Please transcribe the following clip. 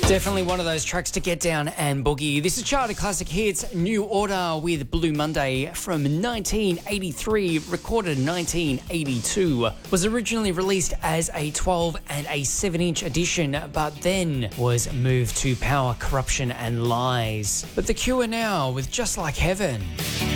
Definitely one of those tracks to get down and boogie. This is Charted Classic Hits, New Order with Blue Monday from 1983, recorded in 1982. Was originally released as a 12 and a 7-inch edition, but then was moved to Power, Corruption and Lies. But The Cure now with Just Like Heaven.